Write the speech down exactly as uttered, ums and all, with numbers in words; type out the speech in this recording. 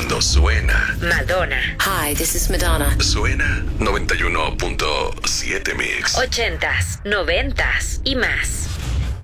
Cuando suena. Madonna. Hi, this is Madonna. Suena noventa y uno punto siete Mix. Ochentas, noventas y más.